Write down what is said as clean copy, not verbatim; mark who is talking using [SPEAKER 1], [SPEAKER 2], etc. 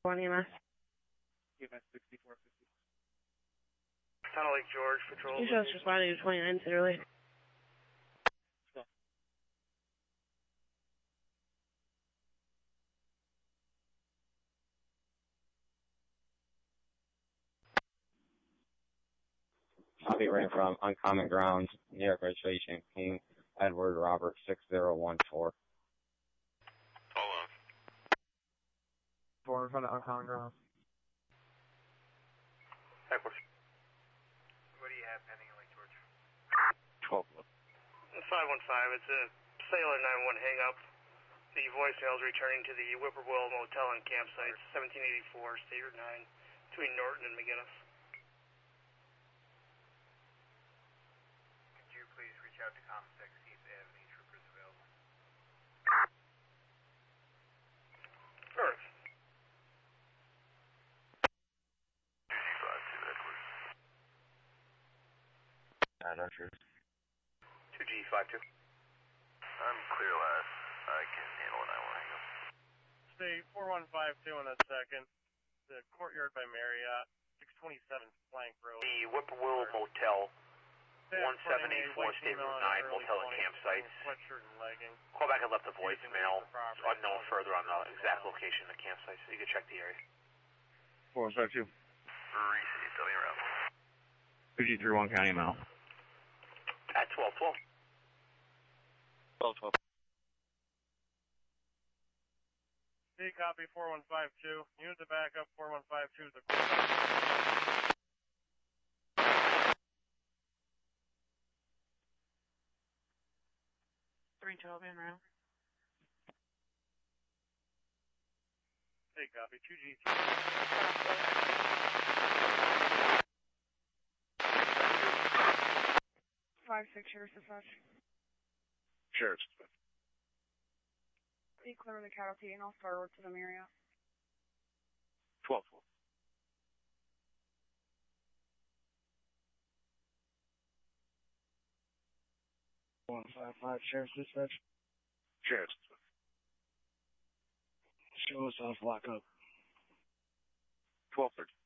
[SPEAKER 1] One EMS.
[SPEAKER 2] EMS 6450.
[SPEAKER 3] Tunnel Lake George, patrol.
[SPEAKER 1] You just responding to 29 Clearly.
[SPEAKER 4] Copy ran from Uncommon Grounds, New York registration, King Edward Robert 6014.
[SPEAKER 5] Hold on.
[SPEAKER 2] 4 in front of Uncommon Grounds.
[SPEAKER 3] Heckler. What do you have pending in Lake George?
[SPEAKER 5] 12.
[SPEAKER 3] 515, it's a Sailor 911 hang up. The voicemail is returning to the Whippoorwill Motel and Campsite, 1784, State Route 9, between Norton and McGinnis. Could you please reach out to ComSec, see if they have any troopers available? Earth.
[SPEAKER 5] 2G52, Edward.
[SPEAKER 4] No truth.
[SPEAKER 3] 2G52.
[SPEAKER 5] I'm clear last. I can handle an hour hang up.
[SPEAKER 6] Stay 4152 in a second. The Courtyard by Marriott, 627 Plank Road.
[SPEAKER 3] The Whippoorwill Motel, 1784 State Route 9, Motel and Campsite.
[SPEAKER 6] Sweatshirt and leggings.
[SPEAKER 3] Call back and left a voicemail. It's unknown further on the exact location of the campsite, so you can check the area.
[SPEAKER 5] 3
[SPEAKER 2] 4152.
[SPEAKER 5] tell me around.
[SPEAKER 2] 2G31 County Mile.
[SPEAKER 3] At 1212.
[SPEAKER 5] 12.
[SPEAKER 6] C copy 4152. Unit to backup 4152 to the
[SPEAKER 1] 312 en route.
[SPEAKER 6] C copy 2G.
[SPEAKER 1] 5-6 Sheriff's Dispatch.
[SPEAKER 5] Sheriff's Dispatch.
[SPEAKER 1] Be clear of the casualty and I'll start to the Marriott.
[SPEAKER 5] 12.
[SPEAKER 2] 155 Sheriff's Dispatch.
[SPEAKER 5] Sheriff's Dispatch.
[SPEAKER 2] Show us off, lock up.
[SPEAKER 5] 12:30.